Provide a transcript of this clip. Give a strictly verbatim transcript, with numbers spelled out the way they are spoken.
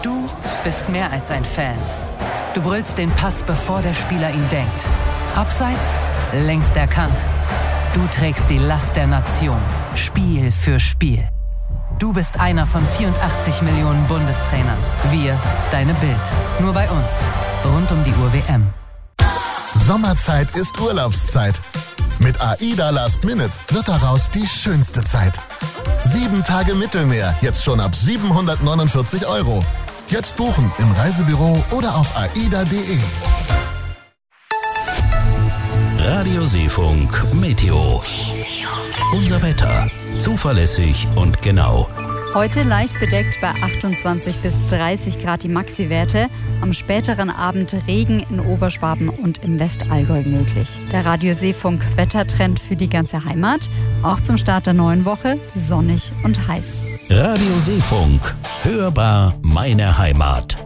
Du bist mehr als ein Fan. Du brüllst den Pass, bevor der Spieler ihn denkt. Abseits, längst erkannt. Du trägst die Last der Nation, Spiel für Spiel. Du bist einer von vierundachtzig Millionen Bundestrainern. Wir, deine Bild. Nur bei uns. Rund um die Uhr W M. Sommerzeit ist Urlaubszeit. Mit AIDA Last Minute wird daraus die schönste Zeit. Sieben Tage Mittelmeer, jetzt schon ab siebenhundertneunundvierzig Euro. Jetzt buchen im Reisebüro oder auf aida punkt de. Radio Seefunk Meteo. Unser Wetter. Zuverlässig und genau. Heute leicht bedeckt bei achtundzwanzig bis dreißig Grad die Maxi-Werte. Am späteren Abend Regen in Oberschwaben und im Westallgäu möglich. Der Radio Seefunk Wettertrend für die ganze Heimat. Auch zum Start der neuen Woche sonnig und heiß. Radio Seefunk. Hörbar meine Heimat.